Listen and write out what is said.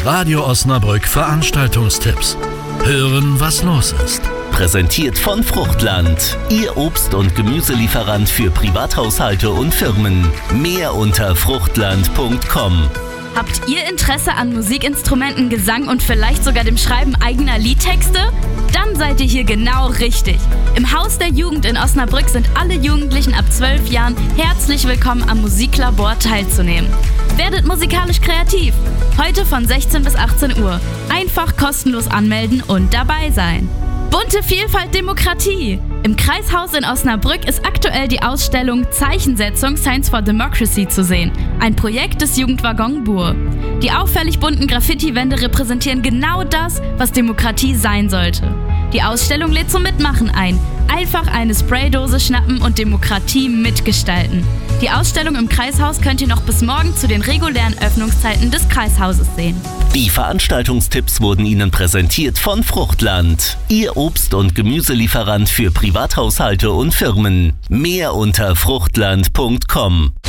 Radio Osnabrück Veranstaltungstipps. Hören, was los ist. Präsentiert von Fruchtland, Ihr Obst- und Gemüselieferant für Privathaushalte und Firmen. Mehr unter fruchtland.com. Habt ihr Interesse an Musikinstrumenten, Gesang und vielleicht sogar dem Schreiben eigener Liedtexte? Dann seid ihr hier genau richtig. Im Haus der Jugend in Osnabrück sind alle Jugendlichen ab 12 Jahren herzlich willkommen, am Musiklabor teilzunehmen. Werdet musikalisch kreativ. Heute von 16 bis 18 Uhr. Einfach kostenlos anmelden und dabei sein. Bunte Vielfalt, Demokratie. Im Kreishaus in Osnabrück ist aktuell die Ausstellung Zeichensetzung Science for Democracy zu sehen. Ein Projekt des Jugendwaggon Bur. Die auffällig bunten Graffiti-Wände repräsentieren genau das, was Demokratie sein sollte. Die Ausstellung lädt zum Mitmachen ein. Einfach eine Spraydose schnappen und Demokratie mitgestalten. Die Ausstellung im Kreishaus könnt ihr noch bis morgen zu den regulären Öffnungszeiten des Kreishauses sehen. Die Veranstaltungstipps wurden Ihnen präsentiert von Fruchtland, Ihr Obst- und Gemüselieferant für Privathaushalte und Firmen. Mehr unter fruchtland.com.